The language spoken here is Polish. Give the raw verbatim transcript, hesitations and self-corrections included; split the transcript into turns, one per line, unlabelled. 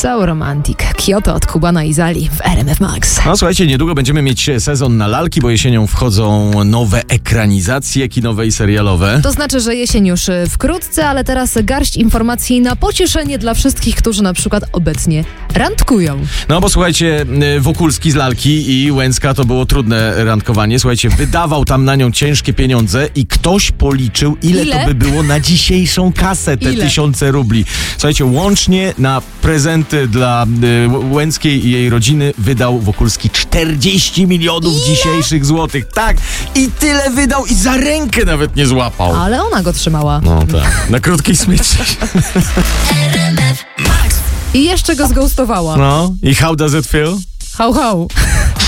So Romantic. Kyoto od Kubana i Zali w R M F Max.
No słuchajcie, niedługo będziemy mieć sezon na lalki, bo jesienią wchodzą nowe ekranizacje kinowe i serialowe.
To znaczy, że jesień już wkrótce, ale teraz garść informacji na pocieszenie dla wszystkich, którzy na przykład obecnie randkują.
No bo słuchajcie, Wokulski z lalki i Łęcka to było trudne randkowanie. Słuchajcie, wydawał tam na nią ciężkie pieniądze i ktoś policzył, ile,
Ile?
to by było na dzisiejszą kasę, te
Ile?
tysiące rubli. Słuchajcie, łącznie na prezenty dla y, Łęckiej i jej rodziny wydał Wokulski czterdzieści milionów
Ile?
dzisiejszych złotych. Tak, i tyle wydał i za rękę nawet nie złapał.
Ale ona go trzymała.
No tak, na krótkiej smyczy.
I jeszcze go zghostowała.
No, i how does it feel?
Hał, hał.